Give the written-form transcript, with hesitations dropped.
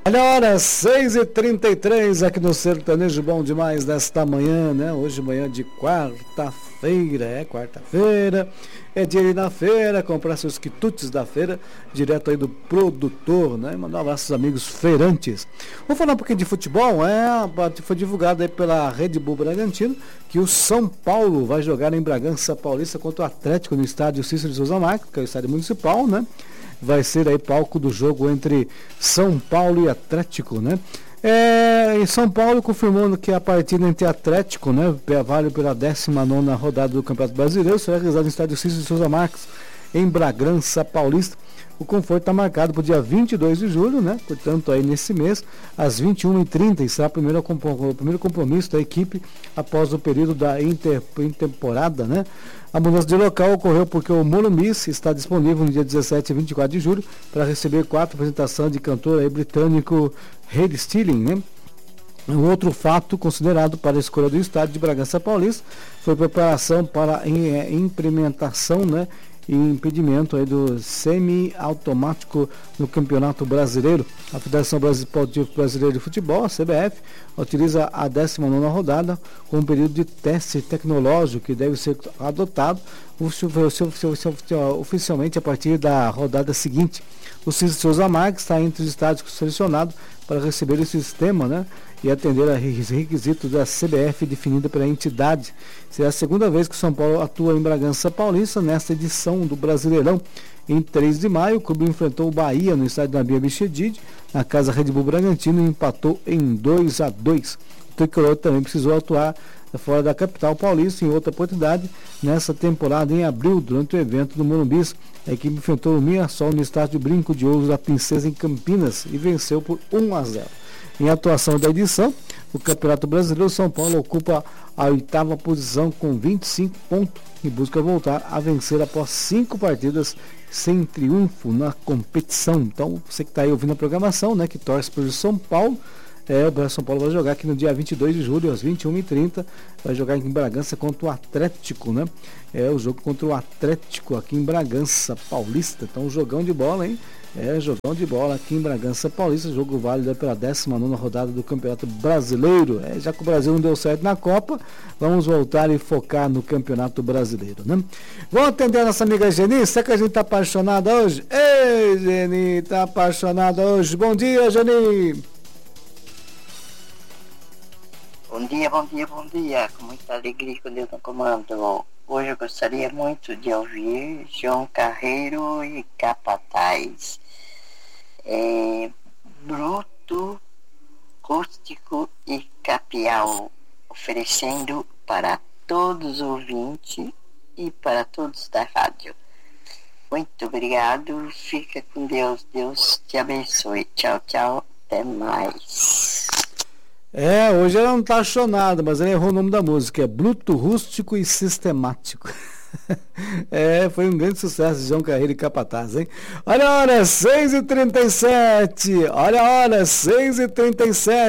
Olha a hora, 6h33 aqui no Sertanejo Bom Demais desta manhã, né? Hoje manhã de quarta-feira, é dia de ir na feira, comprar seus quitutes da feira, direto aí do produtor, né? Mandar um abraço aos amigos feirantes. Vamos falar um pouquinho de futebol, foi divulgado aí pela Red Bull Bragantino que o São Paulo vai jogar em Bragança Paulista contra o Atlético no estádio Cícero de Souza Marques, que é o estádio municipal, né? Vai ser aí palco do jogo entre São Paulo e Atlético, né? Em São Paulo confirmando que a partida entre Atlético, né, vale pela 19ª rodada do Campeonato Brasileiro, será realizada no estádio Cícero de Souza Marques, em Bragança Paulista. O confronto está marcado para o dia 22 de julho, né? Portanto, aí nesse mês, às 21h30, será o primeiro compromisso da equipe após o período da intertemporada, né? A mudança de local ocorreu porque o Morumbi está disponível no dia 17 e 24 de julho para receber 4 apresentações de cantor aí britânico Ed Sheeran, né? Um outro fato considerado para a escolha do estádio de Bragança Paulista foi preparação para implementação, né, e impedimento aí do semi-automático no Campeonato Brasileiro. A Federação Brasileira de Futebol, a CBF, utiliza a 19ª rodada como período de teste tecnológico que deve ser adotado oficialmente a partir da rodada seguinte. O Cícero de Souza Marques está entre os estádios selecionados para receber esse sistema, né, e atender a requisitos da CBF definida pela entidade. Será a segunda vez que o São Paulo atua em Bragança Paulista nesta edição do Brasileirão. Em 3 de maio, o clube enfrentou o Bahia no estádio da Bia Bichedid, na casa Red Bull Bragantino, e empatou em 2-2. O tricolor também precisou atuar fora da capital paulista em outra oportunidade nessa temporada em abril, durante o evento do Morumbi. A equipe enfrentou o Mirassol no estádio Brinco de Ouro da Princesa em Campinas e venceu por 1-0. Em atuação da edição, o Campeonato Brasileiro, São Paulo ocupa a 8ª posição com 25 pontos e busca voltar a vencer após 5 partidas sem triunfo na competição. Então, você que está aí ouvindo a programação, né, que torce pelo São Paulo, o São Paulo vai jogar aqui no dia 22 de julho, às 21h30, vai jogar em Bragança contra o Atlético, né? O jogo contra o Atlético aqui em Bragança Paulista. Então, jogão de bola, hein? Jogão de bola aqui em Bragança Paulista, jogo válido pela 19ª rodada do Campeonato Brasileiro. Já que o Brasil não deu certo na Copa, vamos voltar e focar no Campeonato Brasileiro, né? Vamos atender a nossa amiga Geni, será que a gente está apaixonada hoje? Ei, Geni, está apaixonada hoje. Bom dia, Geni! Bom dia, bom dia, bom dia. Com muita alegria com Deus no comando. Hoje eu gostaria muito de ouvir João Carreiro e Capataz. Bruto, Rústico e Capial, oferecendo para todos os ouvintes e para todos da rádio. Muito obrigado, fica com Deus, Deus te abençoe. Tchau, tchau, até mais. Hoje ela não está achonada, mas ela errou o nome da música, é Bruto, Rústico e Sistemático. Foi um grande sucesso de João Carreiro e Capataz, hein? Olha a hora, 6h37, olha a hora, 6h37.